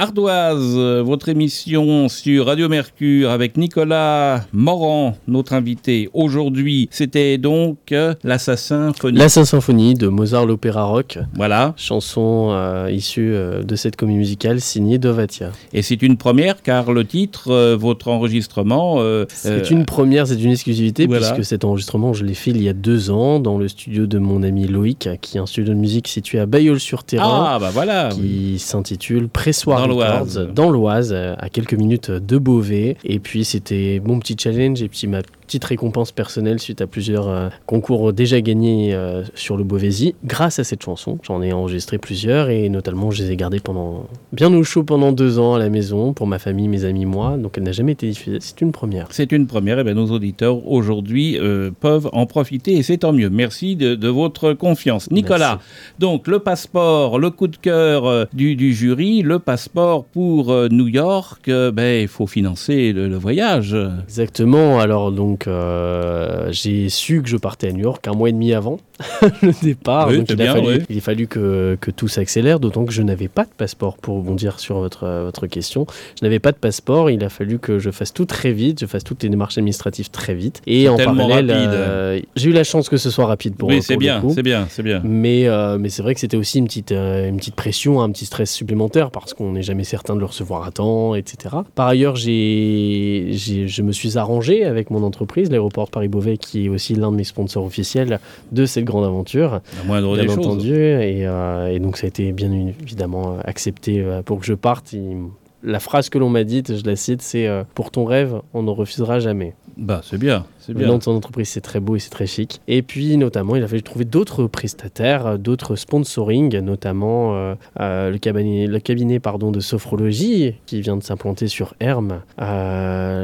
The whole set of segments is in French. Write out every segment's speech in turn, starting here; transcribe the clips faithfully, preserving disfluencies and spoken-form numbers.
Ardoise, votre émission sur Radio Mercure avec Nicolas Morand, notre invité aujourd'hui. C'était donc l'Assa Symphonie. L'Assa Symphonie de Mozart l'Opéra Rock. Voilà. Chanson euh, issue euh, de cette comédie musicale signée Dovatia. Et c'est une première car le titre, euh, votre enregistrement... Euh, c'est euh, une première, c'est une exclusivité voilà. Puisque cet enregistrement, je l'ai fait il y a deux ans dans le studio de mon ami Loïc, qui est un studio de musique situé à Bailleul-sur-Thérain. Ah, bah voilà. Qui oui. s'intitule Pressoir dans Records, l'Oise. dans l'Oise, à quelques minutes de Beauvais. Et puis c'était mon petit challenge et puis ma petite récompense personnelle suite à plusieurs euh, concours déjà gagnés euh, sur le Beauvaisis. Grâce à cette chanson, j'en ai enregistré plusieurs et notamment je les ai gardées pendant bien au chaud pendant deux ans à la maison pour ma famille, mes amis, moi. Donc elle n'a jamais été diffusée. C'est une première. C'est une première et bien nos auditeurs aujourd'hui euh, peuvent en profiter et c'est tant mieux. Merci de, de votre confiance. Nicolas, merci. Donc le passeport, le coup de cœur euh, du, du jury, le passeport pour euh, New York, euh, ben il faut financer le, le voyage. Exactement. Alors donc euh, j'ai su que je partais à New York un mois et demi avant le départ. Oui, donc il, bien, a fallu, oui. il a fallu que, que tout s'accélère, d'autant que je n'avais pas de passeport. Pour rebondir sur votre, votre question, je n'avais pas de passeport. Il a fallu que je fasse tout très vite, je fasse toutes les démarches administratives très vite. Et c'est en parallèle, euh, j'ai eu la chance que ce soit rapide pour, oui, pour c'est le bien, coup. c'est bien, c'est bien. Mais, euh, mais c'est vrai que c'était aussi une petite, euh, une petite pression, un petit stress supplémentaire parce qu'on n'est jamais certain de le recevoir à temps, et cetera. Par ailleurs, j'ai, j'ai, je me suis arrangé avec mon entreprise, l'aéroport Paris-Beauvais, qui est aussi l'un de mes sponsors officiels de cette grande aventure. La moindre bien des entendu, choses. Et, euh, et donc ça a été bien évidemment accepté pour que je parte. Il, la phrase que l'on m'a dite, je la cite, c'est euh, « Pour ton rêve, on ne refusera jamais ». Bah, c'est bien, c'est bien. Le nom de son entreprise, c'est très beau et c'est très chic. Et puis, notamment, il a fallu trouver d'autres prestataires, d'autres sponsoring, notamment euh, euh, le cabinet, le cabinet pardon, de sophrologie qui vient de s'implanter sur Hermes, euh,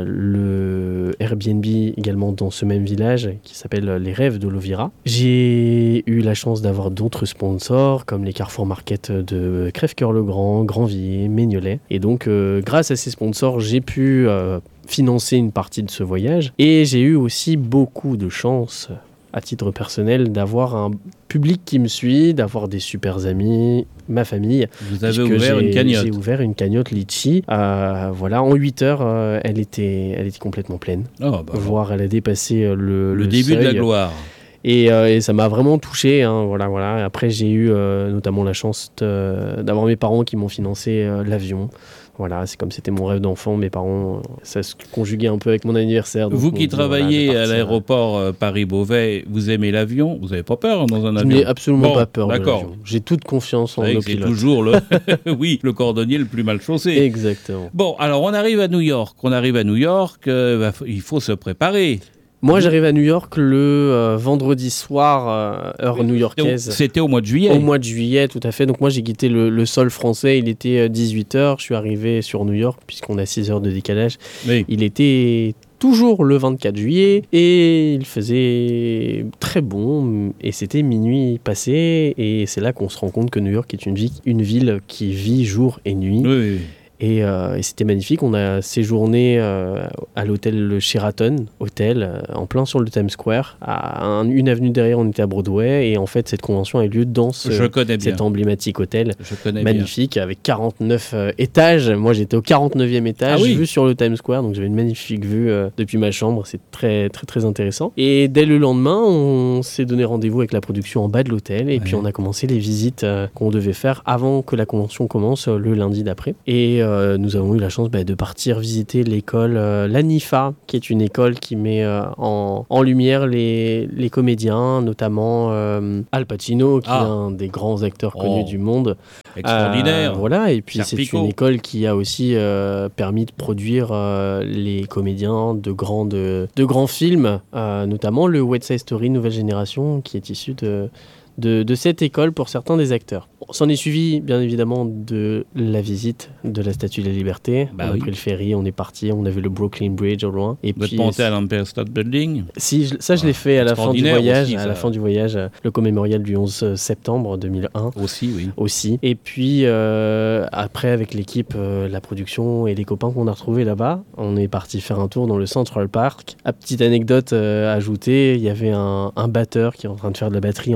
le Airbnb également dans ce même village qui s'appelle Les Rêves de Lovira. J'ai eu la chance d'avoir d'autres sponsors comme les Carrefour Market de Crèvecoeur-le-Grand, Grandvilliers, Mignolet. Et donc, euh, grâce à ces sponsors, j'ai pu... Euh, financer une partie de ce voyage et j'ai eu aussi beaucoup de chance à titre personnel d'avoir un public qui me suit, d'avoir des super amis, ma famille. Vous avez ouvert j'ai, une cagnotte. J'ai ouvert une cagnotte Litchi. Euh, voilà, en huit heures, euh, elle, était, elle était complètement pleine. Oh, bah, voire elle a dépassé le, le, le début seuil. de la gloire. Et, euh, et ça m'a vraiment touché. Hein, voilà, voilà. Après, j'ai eu euh, notamment la chance de, d'avoir mes parents qui m'ont financé euh, l'avion. Voilà, c'est comme c'était mon rêve d'enfant, mes parents, ça se conjuguait un peu avec mon anniversaire. Vous qui dit, travaillez voilà, à l'aéroport euh, Paris-Beauvais, vous aimez l'avion? Vous n'avez pas peur dans un avion? Je n'ai absolument bon, pas peur d'accord. de l'avion. J'ai toute confiance en nos c'est pilotes. toujours le, oui, le cordonnier le plus mal chaussé. Exactement. Bon, alors on arrive à New York. On arrive à New York, euh, bah, il faut se préparer. Moi, j'arrive à New York le euh, vendredi soir, euh, heure new-yorkaise. C'était au mois de juillet. Au mois de juillet, tout à fait. Donc moi, j'ai quitté le, le sol français. Il était euh, dix-huit heures. Je suis arrivé sur New York, puisqu'on a six heures de décalage. Oui. Il était toujours le vingt-quatre juillet et il faisait très bon. Et c'était minuit passé. Et c'est là qu'on se rend compte que New York est une, vie, une ville qui vit jour et nuit. Oui, oui. Et, euh, et c'était magnifique. On a séjourné euh, à l'hôtel le Sheraton, hôtel euh, en plein sur le Times Square. À un, une avenue derrière, on était à Broadway. Et en fait, cette convention a eu lieu dans ce, Je connais bien. cet emblématique hôtel. Je connais magnifique, bien. avec quarante-neuf euh, étages. Moi, j'étais au quarante-neuvième étage, ah oui. vue sur le Times Square. Donc, j'avais une magnifique vue euh, depuis ma chambre. C'est très, très, très intéressant. Et dès le lendemain, on s'est donné rendez-vous avec la production en bas de l'hôtel. Et ouais. puis, on a commencé les visites euh, qu'on devait faire avant que la convention commence euh, le lundi d'après. Et Euh, nous avons eu la chance bah, de partir visiter l'école, euh, l'A N I F A, qui est une école qui met euh, en, en lumière les, les comédiens, notamment euh, Al Pacino, qui ah. est un des grands acteurs oh. connus du monde. Extraordinaire. Euh, voilà, et puis Serpico. C'est une école qui a aussi euh, permis de produire euh, les comédiens de grands, de, de grands films, euh, notamment le West Side Story Nouvelle Génération, qui est issu de... De, de cette école pour certains des acteurs. S'en est suivi, bien évidemment, de la visite de la Statue de la Liberté. Bah on a oui. pris le ferry, on est parti, on a vu le Brooklyn Bridge au loin. Et Vous puis, êtes monté à l'Empire State Building? Si, je, ça je l'ai fait à la fin du voyage, aussi, à la fin du voyage, le commémorial du onze septembre deux mille un. Aussi, oui. Aussi. Et puis, euh, après, avec l'équipe, euh, la production et les copains qu'on a retrouvés là-bas, on est parti faire un tour dans le Central Park. À petite anecdote euh, ajoutée, il y avait un, un batteur qui est en train de faire de la batterie en plein Central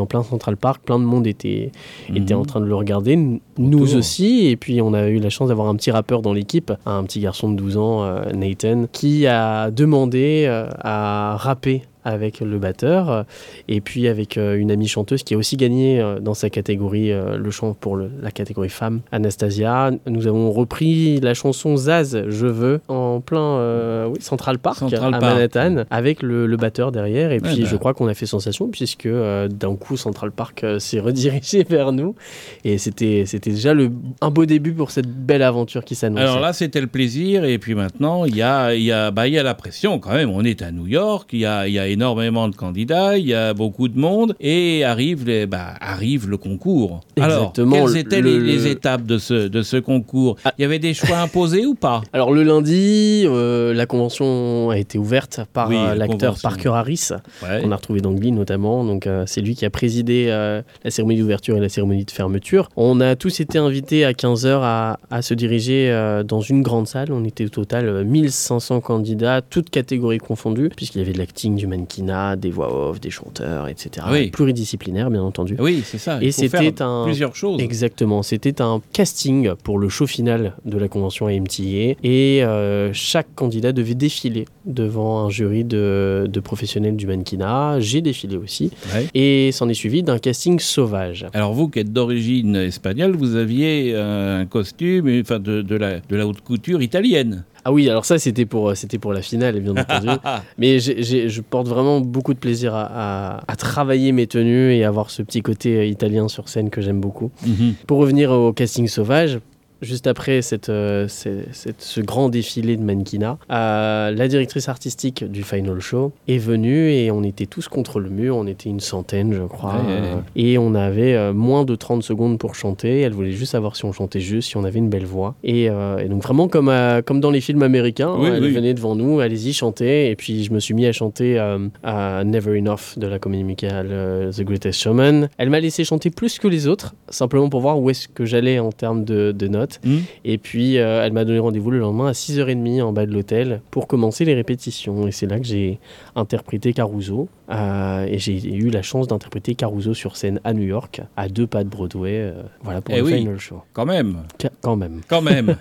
Central Park, plein de monde était, mmh. était en train de le regarder, nous Autour. aussi, et puis on a eu la chance d'avoir un petit rappeur dans l'équipe, un petit garçon de douze ans, euh, Nathan, qui a demandé euh, à rapper avec le batteur, et puis avec euh, une amie chanteuse qui a aussi gagné euh, dans sa catégorie euh, le chant pour le, la catégorie femme, Anastasia. Nous avons repris la chanson Zaz, Je veux, en plein euh, oui, Central Park, Central à Park. Manhattan, avec le, le batteur derrière, et puis ouais, bah. je crois qu'on a fait sensation, puisque euh, d'un coup Central Park euh, s'est redirigé vers nous, et c'était, c'était déjà le, un beau début pour cette belle aventure qui s'annonçait. Alors là, c'était le plaisir, et puis maintenant, il y a, y, a, bah, y a la pression quand même. On est à New York, il y a, y a énormément de candidats, il y a beaucoup de monde, et arrive, les, bah, arrive le concours. Exactement. Alors, quelles étaient le, les, le... les étapes de ce, de ce concours ? Ah. Il y avait des choix imposés ou pas ? Alors le lundi, euh, la convention a été ouverte par oui, euh, l'acteur convention. Parker Harris, ouais. qu'on a retrouvé dans Glee notamment. Donc euh, c'est lui qui a présidé euh, la cérémonie d'ouverture et la cérémonie de fermeture. On a tous été invités à quinze heures à, à se diriger euh, dans une grande salle. On était au total mille cinq cents candidats, toutes catégories confondues, puisqu'il y avait de l'acting, du mannequinat, des voix off, des chanteurs, et cetera. Oui. Pluridisciplinaire, bien entendu. Oui, c'est ça. Il et faut c'était faire un plusieurs choses. Exactement. C'était un casting pour le show final de la convention A M T A, et euh, chaque candidat devait défiler devant un jury de, de professionnels du mannequinat. J'ai défilé aussi, ouais. et s'en est suivi d'un casting sauvage. Alors vous qui êtes d'origine espagnole, vous aviez un costume, enfin de, de, la, de la haute couture italienne. Ah oui, alors ça c'était pour, c'était pour la finale, bien entendu. Mais j'ai, j'ai, je porte vraiment beaucoup de plaisir à, à, à travailler mes tenues et avoir ce petit côté italien sur scène que j'aime beaucoup. Mm-hmm. Pour revenir au casting sauvage, juste après cette, euh, cette, cette, ce grand défilé de mannequinat, euh, la directrice artistique du Final Show est venue, et on était tous contre le mur, on était une centaine je crois, ouais, euh, ouais. et on avait euh, moins de trente secondes pour chanter. Elle voulait juste savoir si on chantait juste, si on avait une belle voix, et, euh, et donc vraiment comme, euh, comme dans les films américains, oui, elle oui. venait devant nous, allez-y chantez, et puis je me suis mis à chanter euh, à Never Enough de la comédie musicale euh, The Greatest Showman. Elle m'a laissé chanter plus que les autres, simplement pour voir où est-ce que j'allais en termes de, de notes. Mmh. Et puis euh, elle m'a donné rendez-vous le lendemain à six heures trente en bas de l'hôtel pour commencer les répétitions, et c'est là que j'ai interprété Caruso, euh, et j'ai eu la chance d'interpréter Caruso sur scène à New York, à deux pas de Broadway, euh, voilà pour eh le oui, Final Show. Quand même. Qu- quand même. Quand même.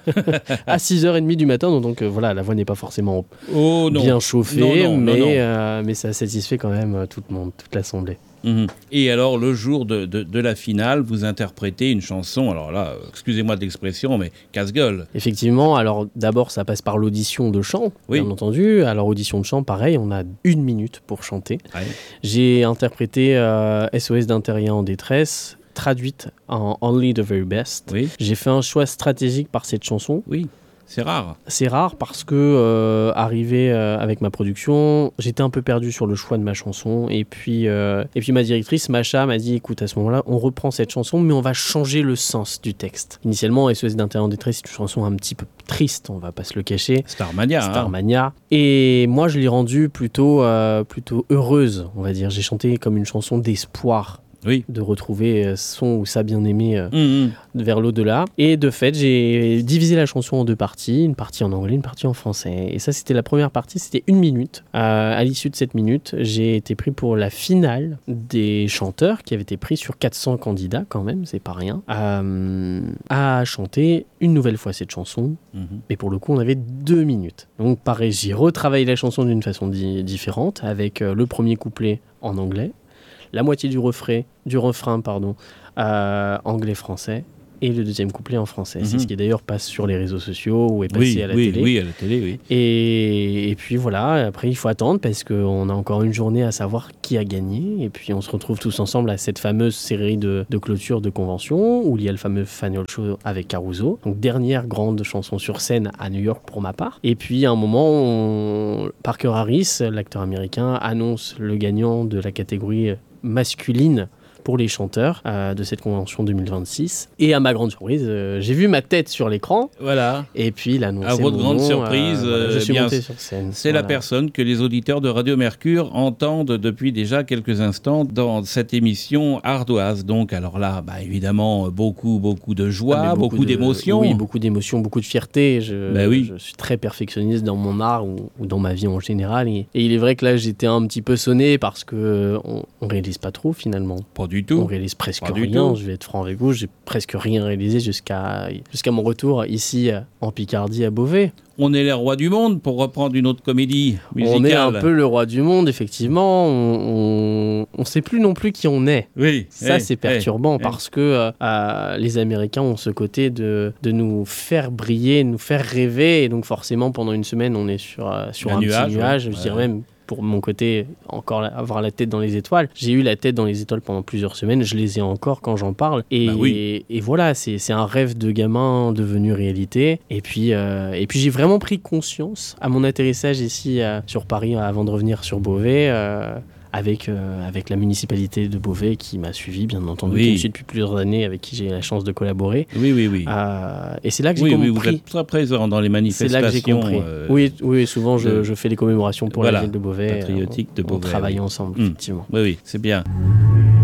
À six heures trente du matin, donc, donc euh, voilà, la voix n'est pas forcément oh, non. bien chauffée, non, non, mais, non, non. Euh, mais ça satisfait quand même euh, tout le monde, toute l'assemblée. Mmh. Et alors, le jour de, de, de la finale, vous interprétez une chanson, alors là, excusez-moi de l'expression, mais casse-gueule. Effectivement, alors d'abord, ça passe par l'audition de chant, oui. bien entendu. Alors, audition de chant, pareil, on a une minute pour chanter. Ouais. J'ai interprété euh, S O S d'un terrien en détresse, traduite en Only the Very Best. Oui. J'ai fait un choix stratégique par cette chanson. Oui. C'est rare. C'est rare parce que, euh, arrivé euh, avec ma production, j'étais un peu perdu sur le choix de ma chanson. Et puis, euh, et puis ma directrice, Macha, m'a dit, écoute, à ce moment-là, on reprend cette chanson, mais on va changer le sens du texte. Initialement, S O S d'un terrien en détresse, c'est une chanson un petit peu triste, on va pas se le cacher. Starmania. Starmania. Hein. Et moi, je l'ai rendue plutôt, euh, plutôt heureuse, on va dire. J'ai chanté comme une chanson d'espoir. Oui. De retrouver son ou sa bien-aimée euh, mmh. vers l'au-delà. Et de fait, j'ai divisé la chanson en deux parties, une partie en anglais, une partie en français. Et ça, c'était la première partie, c'était une minute. Euh, à l'issue de cette minute, j'ai été pris pour la finale des chanteurs, qui avaient été pris sur quatre cents candidats quand même, c'est pas rien, euh, à chanter une nouvelle fois cette chanson. Mmh. Mais pour le coup, on avait deux minutes. Donc pareil, j'ai retravaillé la chanson d'une façon di- différente, avec euh, le premier couplet en anglais, la moitié du refrain, du refrain pardon, euh, anglais-français, et le deuxième couplet en français. Mm-hmm. C'est ce qui d'ailleurs passe sur les réseaux sociaux ou est passé oui, à la oui, télé. Oui, à la télé, oui. Et, et puis voilà, après il faut attendre parce qu'on a encore une journée à savoir qui a gagné. Et puis on se retrouve tous ensemble à cette fameuse série de, de clôture de convention où il y a le fameux Final Show avec Caruso. Donc dernière grande chanson sur scène à New York pour ma part. Et puis à un moment, on... Parker Harris, l'acteur américain, annonce le gagnant de la catégorie masculine pour les chanteurs euh, de cette convention deux mille vingt-six. Et à ma grande surprise, euh, j'ai vu ma tête sur l'écran. Voilà. Et puis il a annoncé à votre mon grande nom, surprise, euh, voilà, je suis bien, monté sur scène. C'est voilà. La personne que les auditeurs de Radio Mercure entendent depuis déjà quelques instants dans cette émission ardoise. Donc alors là, bah, évidemment, beaucoup, beaucoup de joie, ah, beaucoup, beaucoup de, d'émotions. Oui, beaucoup d'émotions, beaucoup de fierté. Je, bah oui. je suis très perfectionniste dans mon art ou, ou dans ma vie en général. Et, et il est vrai que là, j'étais un petit peu sonné parce qu'on ne réalise pas trop finalement. Pas du tout. On réalise presque Pas du rien, tout. je vais être franc avec vous, j'ai presque rien réalisé jusqu'à jusqu'à mon retour ici euh, en Picardie à Beauvais. On est les rois du monde, pour reprendre une autre comédie musicale. On est un peu le roi du monde, effectivement. On ne sait plus non plus qui on est. Oui. Ça, eh, c'est perturbant eh, parce que euh, euh, les Américains ont ce côté de, de nous faire briller, nous faire rêver. Et donc, forcément, pendant une semaine, on est sur, euh, sur Un un, nuage, petit nuage. ouais. Je dirais Ouais. même, pour mon côté, encore la- avoir la tête dans les étoiles. J'ai eu la tête dans les étoiles pendant plusieurs semaines. Je les ai encore quand j'en parle. Et, Bah oui. et, et voilà, c'est c'est un rêve de gamin devenu réalité. Et puis, euh, et puis j'ai vraiment pris conscience à mon atterrissage ici euh, sur Paris euh, avant de revenir sur Beauvais. euh, avec, euh, avec la municipalité de Beauvais qui m'a suivi, bien entendu, Oui. qui me suit depuis plusieurs années, avec qui j'ai la chance de collaborer. Oui, oui, oui. Euh, et c'est là que j'ai oui, oui, compris. vous êtes très présent dans les C'est manifestations. là que j'ai compris. euh, oui, oui, souvent je, de- je fais les commémorations pour voilà, la ville de Beauvais. patriotique de on, on Beauvais, travaille oui. ensemble, Mm. effectivement. Oui, oui, c'est bien.